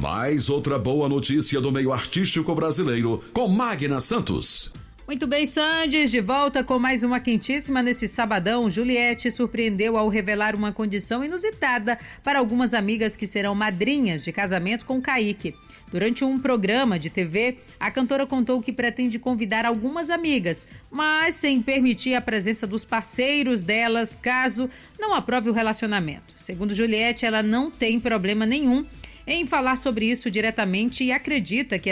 Mais outra boa notícia do meio artístico brasileiro com Magna Santos. Muito bem, Sandes, de volta com mais uma quentíssima nesse sabadão. Juliette surpreendeu ao revelar uma condição inusitada para algumas amigas que serão madrinhas de casamento com Kaique. Durante um programa de TV, a cantora contou que pretende convidar algumas amigas, mas sem permitir a presença dos parceiros delas, caso não aprove o relacionamento. Segundo Juliette, ela não tem problema nenhum em falar sobre isso diretamente e acredita que